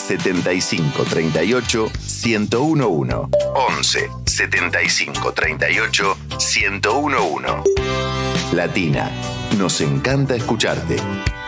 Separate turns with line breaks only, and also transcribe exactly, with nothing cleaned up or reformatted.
setenta y cinco treinta y ocho ciento uno. once setenta y cinco treinta y ocho ciento uno. Latina, nos encanta escucharte.